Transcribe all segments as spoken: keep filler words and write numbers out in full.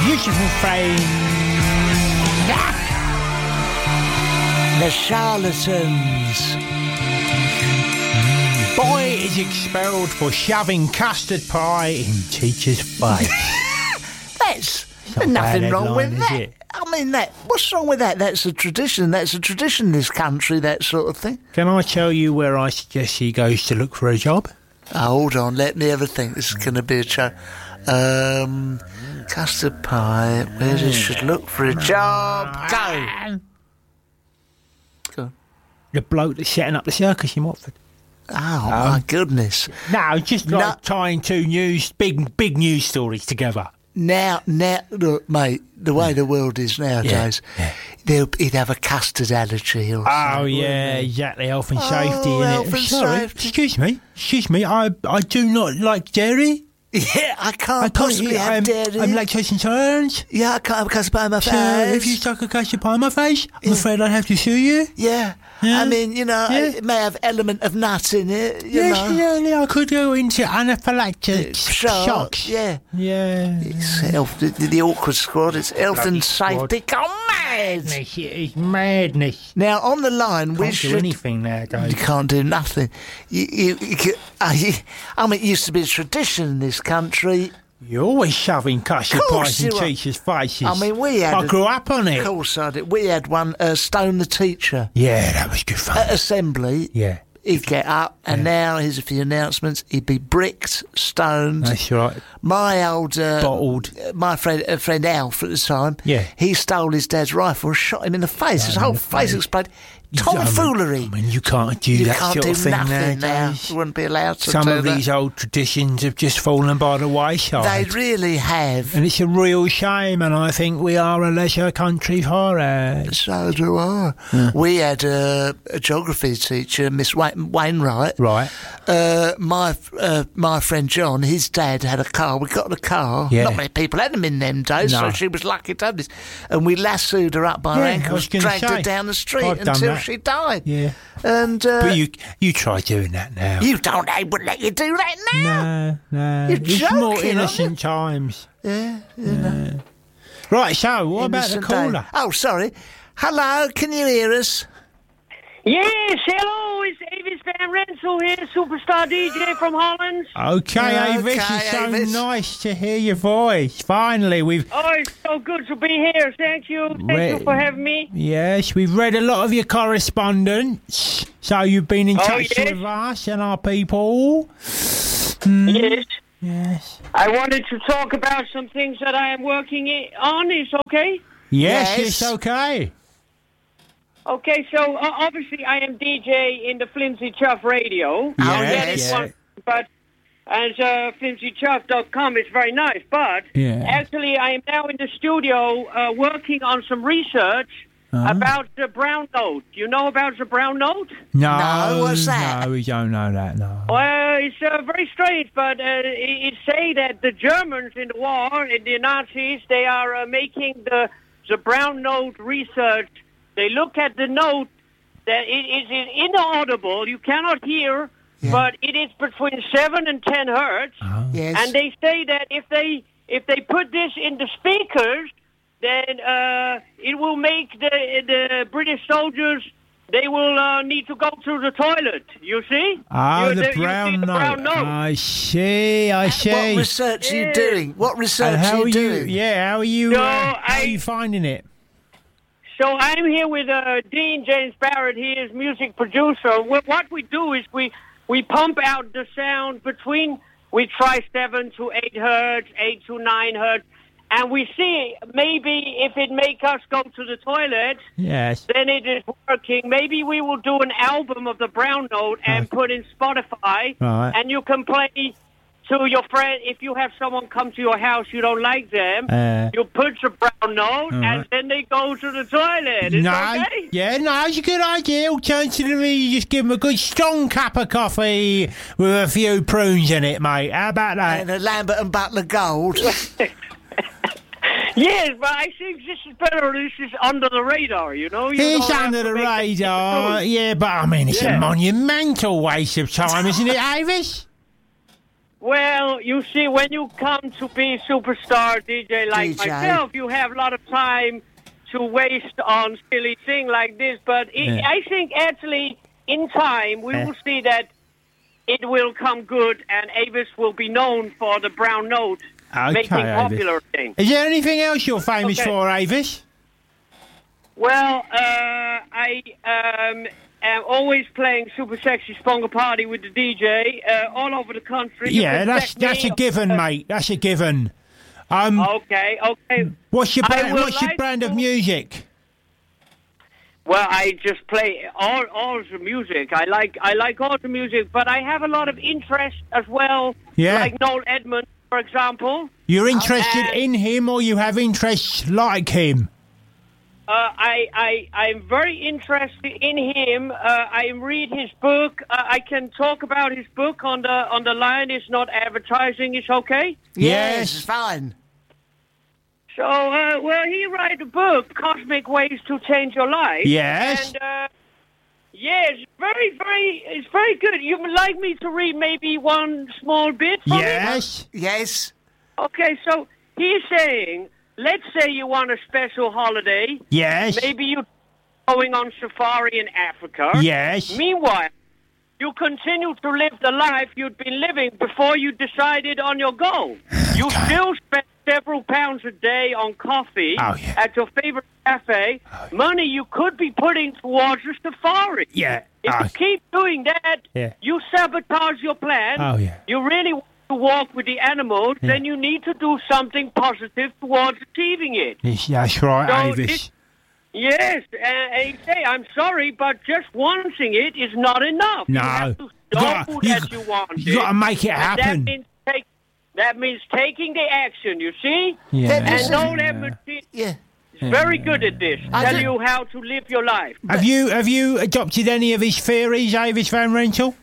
beautiful friend. The Charlatans. Boy is expelled for shoving custard pie in teacher's face. That's Not nothing bad wrong headline, with is that. it? I mean, that. What's wrong with that? That's a tradition. That's a tradition in this country, that sort of thing. Can I tell you where I suggest he goes to look for a job? Oh, hold on, let me ever think. This is going to be a joke. Um, custard pie, where he should look for a job. Go. Go. The bloke that's setting up the circus in Watford. Oh, my goodness. No, just like No. tying two news, big, big news stories together. Now, now, look, mate, the way the world is nowadays, Yeah, they'll he'd have a custard allergy or Oh, something. yeah, wouldn't exactly. Health and Oh, safety, innit? health and Sorry, safety. excuse me, excuse me. I, I do not like dairy. he? Yeah, I can't I can't possibly eat. have I'm, dairy. I'm lactose intolerant. yeah, I can't have custard pie in my So face. if you stuck a custard pie in my face, I'm afraid I'd have to sue you. Yeah. Yeah. I mean, you know, Yeah. it may have element of nut in it, you Yes, know. yeah, yeah, I could go into anaphylactic Shock, shocks. yeah. Yeah. It's health, the, the awkward squad, it's health Bloody and safety. squad. Go mad! Madness, it is madness. Now, on the line, we Can't do should... anything nowadays. You can't do nothing. You, you, you, could- I, I mean, it used to be a tradition in this country. You're always shoving custard Course pies in you are. teachers' faces. I mean, we had... I a- grew up on it. Of course I did. We had one, uh, Stone the Teacher. Yeah, that was good fun. At Assembly, yeah, he'd get up, and now, here's a few announcements, he'd be bricked, stoned. that's right. My old... Uh, Bottled. uh, My friend uh, friend Alf at the time, Yeah. he stole his dad's rifle and shot him in the face. His in whole the face face. exploded. I Tomfoolery. mean, I mean, you can't do You that can't sort do of thing nothing now. nowadays. You wouldn't be allowed to Some do of that. these old traditions have just fallen by the wayside. They really have. And it's a real shame, and I think we are a leisure country for it. So do I. We had a, a geography teacher, Miss Wain- Wainwright. Right. Uh, my uh, my friend John, his dad had a car. We got the car. Yeah. Not many people had them in them days, No. so she was lucky to have this. And we lassoed her up by her Yeah, I ankles, was gonna dragged her say. down the street I've done until that. she died. Yeah. And uh, But you you try doing that now. you don't, they wouldn't let you do that now. No, no. You're it's joking, more aren't you? innocent times. Yeah, you know. Right, so what about the Innocent day. caller? Oh, sorry. Hello, can you hear us? Yes, hello, it's Avis Van Rensselaer here, superstar D J from Holland. Okay, Avis, Okay, it's so Avis. nice to hear your voice. Finally, we've... Oh, it's so good to be here. Thank you. Thank Re- you for having me. Yes, we've read a lot of your correspondence. So you've been in Oh, touch yes. with us and our people. Hmm. Yes. Yes. I wanted to talk about some things that I am working i- on. Is okay? Yes, Yes. it's okay. Okay, so uh, obviously I am D J in the Flimsy Chuff Radio. Yes, That is yeah. one, but as uh, flimsy chuff dot com, it's very nice. But Yeah. actually, I am now in the studio uh, working on some research Uh-huh. about the brown note. You know about the brown note? No, No, what's that? No, we don't know that, no. Well, it's uh, very strange, but uh, it, it say that the Germans in the war, in the Nazis, they are uh, making the the brown note research. They look at the note that it is inaudible. You cannot hear, Yeah. but it is between seven and ten hertz. Oh. Yes. And they say that if they if they put this in the speakers, then uh, it will make the the British soldiers. They will uh, need to go to the toilet. You see? Oh, You- the you see brown the note. brown note. I see, I see. What research are you Yeah. doing? What research And how are are you you? doing? Yeah, how are you? No, uh, how are I- you finding it? So I'm here with uh, Dean James Barrett. He is music producer. Wh- What we do is we we pump out the sound between. We try seven to eight hertz, eight to nine hertz, and we see maybe if it make us go to the toilet, Yes. then it is working. Maybe we will do an album of the brown note and Right. put in Spotify, Right. and you can play to your friend. If you have someone come to your house, you don't like them, Uh, you put the brown note, All and right. then they go to the toilet. Is no, okay? yeah, no, it's a good idea. Alternatively, you just give them a good strong cup of coffee with a few prunes in it, mate. How about that? And a Lambert and Butler Gold. Yes, but I think this is better. This is under the radar, you know. You It's don't have under to the make it radar, true. yeah, but I mean, it's a Yeah. monumental waste of time, isn't it, Avis? Well, you see, when you come to be superstar D J like D J. myself, you have a lot of time to waste on silly thing like this. But it, Yeah. I think actually, in time, we Yeah. will see that it will come good, and Avis will be known for the brown note Okay, making Avis. popular things. Is there anything else you're famous Okay. for, Avis? Well, uh, I um, am always playing Super Sexy Sponga Party with the D J uh, all over the country. You Yeah, can that's check that's me a given, uh, mate. That's a given. Um, Okay, okay. what's your I brand, will what's your like brand of to- music? Well, I just play all all the music. I like I like all the music, but I have a lot of interest as well. Yeah. Like Noel Edmonds, for example. You're interested and- in him, or you have interests like him? Uh, I, I, I'm very interested in him. Uh, I read his book. Uh, I can talk about his book on the on the line. It's not advertising. It's okay. Yes, Yes. fine. So, uh, well, he wrote a book, Cosmic Ways to Change Your Life. Yes. And, uh, yes, very, very, it's very good. You would like me to read maybe one small bit from it? Yes. Yes. Okay, so he's saying, let's say you want a special holiday. Yes. Maybe you're going on safari in Africa. Yes. Meanwhile, you continue to live the life you'd been living before you decided on your goal. You still spend several pounds a day on coffee Oh, yeah. at your favorite cafe, money you could be putting towards a safari. Yeah. If Oh, you keep doing that, Yeah. you sabotage your plan. Oh, yeah. You really want to walk with the animals, then you need to do something positive towards achieving it. yes, that's right, So Avis. this- Yes, and, and you say, I'm sorry, but just wanting it is not enough. No. You have to You show gotta- you that g- you want you it. gotta make it And happen. That means, take, that means taking the action, you see? Yeah. And Noel Edmonds is Yeah. very good at this. I Tell do- you how to live your life. Have you have you adopted any of his theories, Avis Van Rental?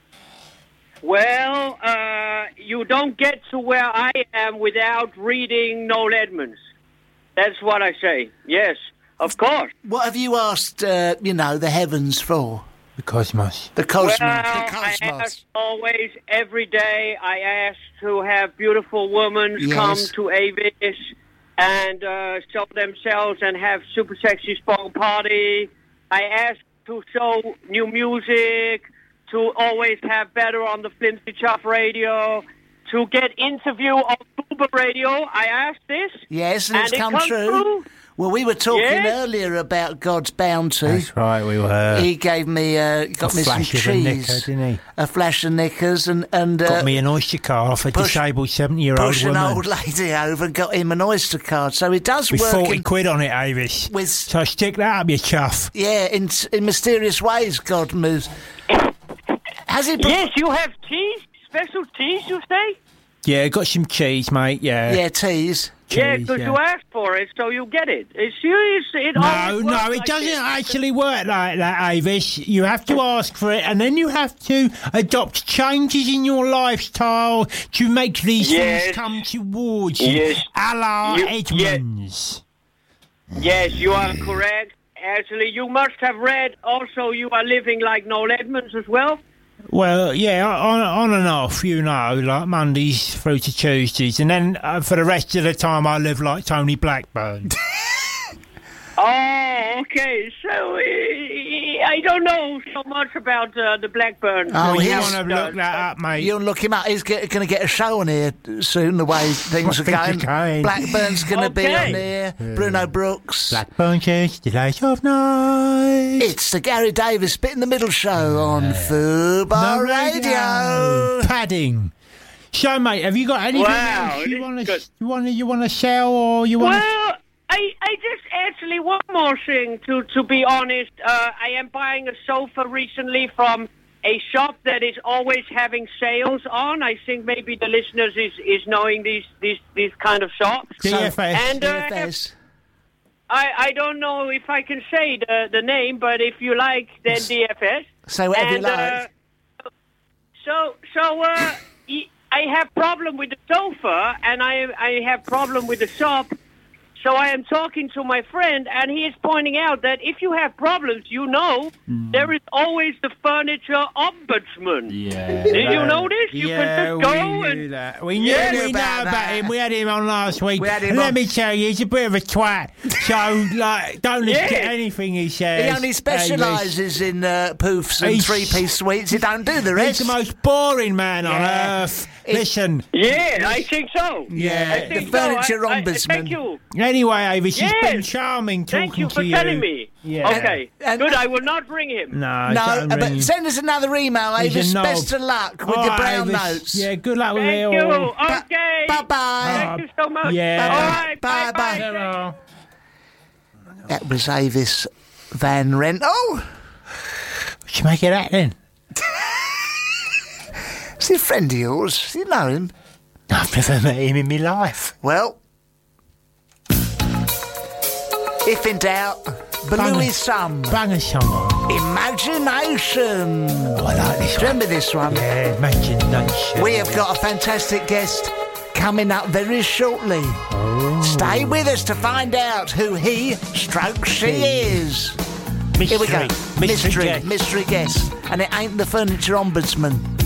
Well, uh, you don't get to where I am without reading Noel Edmonds. That's what I say. Yes, of course. What have you asked, uh, you know, the heavens for? The cosmos. The cosmos. Well, the I cosmos. ask always, every day, I ask to have beautiful women Yes. come to Avis and uh, show themselves and have super sexy spong party. I ask to show new music, to always have better on the Flimsy Chuff radio, to get interview on Uber radio. I asked this. Yes, and, And it's it come comes true. true. Well, we were talking Yes. earlier about God's bounty. That's right, we were. He gave me, uh, got A me some flash of a cheese, knicker, didn't he? a flash of knickers, and and uh, Got me an oyster car off a push- disabled seventy-year-old pushed an woman. old lady over and got him an Oyster card. So he does With work forty in, quid on it, Avis. with So stick that up, you chuff. yeah, in in mysterious ways. God moves. Has he? Pro- Yes, you have cheese, special cheese, you say? Yeah, got some cheese, mate. Yeah. Yeah, tease. Yeah, Cheese, because yeah. you asked for it, so you get it. It's serious. It No, always no, works it like doesn't this. actually work like that, Avis. You have to ask for it, and then you have to adopt changes in your lifestyle to make these Yes. things come towards you. Yes. A la You- Edmonds. Yes, you are correct. Actually, you must have read also you are living like Noel Edmonds as well. Well, yeah, on, on and off, you know, like Mondays through to Tuesdays, and then uh, for the rest of the time I live like Tony Blackburn. Oh, okay. So uh, I don't know so much about uh, the Blackburn. Oh, you he's- want to look that up, mate? You look him up. He's going to get a show on here soon. The way things are Things are going. going. Blackburn's going to be Okay. on here. Bruno Brooks. Blackburn says the light of night. It's the Gary Davis Spit in the Middle show on Fubar The Radio. Padding. So, mate, have you got anything Wow, else this you is want to good. you want to you want to sell or you want? Well, I, I just actually one more thing to to be honest. Uh, I am buying a sofa recently from a shop that is always having sales on. I think maybe the listeners is, is knowing these these these kind of shops. D F S. And uh, D F S. I I don't know if I can say the the name, but if you like, then D F S. Say whatever you And, like. uh, so so uh, y- I have problem with the sofa, and I I have problem with the shop. so I am talking to my friend, and he is pointing out that if you have problems, you know, mm. there is always the furniture ombudsman. Yeah. Did you know this? You yeah, can just go we and... knew that. We knew, Yeah, we we know about about that. him. We had him on last week. We had him and on. let me tell you, he's a bit of a twat. So, like, don't listen to Yeah. anything he says. He only specialises in uh, poofs and He's- three-piece suites. He don't do the He's rest. the most boring man on Yeah. earth. It- Listen. Yeah, I think so. Yeah. I think The so. furniture I- I- ombudsman. Thank you. Anyway, Avis, Yes. it's been charming talking Thank you to for you. telling me. Yeah. Okay, And- good. I will not ring him. No, No, don't uh, ring. but send us another email, He's a Avis. knob. Best of luck with All your right, brown Avis. notes. Yeah, good luck with it Thank you. all. Okay. Bye-bye. Thank you so much. Yeah. All right. Bye-bye. Bye-bye. Hello. That was Avis Van Rent. Oh, What'd you make of that then? is he a friend of yours? Do you know him? I've never met him in my life. Well, if in doubt, blew Bang his sum. Bang a song on. Imagination. Oh, I like this Do you one. remember this one? Yeah, imagination. We have got a fantastic guest coming up very shortly. Oh. Stay with us to find out who he stroke she is. Mystery. Here we go. Mystery Mystery, guest. mystery guest. And it ain't the furniture ombudsman.